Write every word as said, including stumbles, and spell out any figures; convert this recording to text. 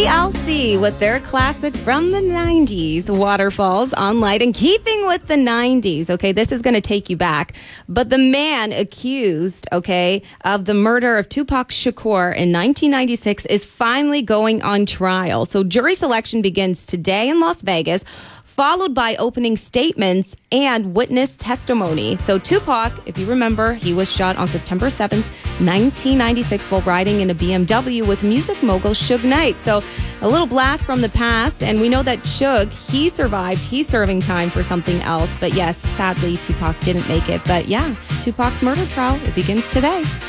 L C with their classic from the nineties, Waterfalls, on Light. And keeping with the nineties, okay, this is going to take you back. But the man accused, okay, of the murder of Tupac Shakur in nineteen ninety-six is finally going on trial. So jury selection begins today in Las Vegas, followed by opening statements and witness testimony. So Tupac, if you remember, he was shot on September seventh, nineteen ninety-six while riding in a B M W with music mogul Suge Knight. So a little blast from the past. And we know that Suge, he survived. He's serving time for something else. But yes, sadly, Tupac didn't make it. But yeah, Tupac's murder trial, it begins today.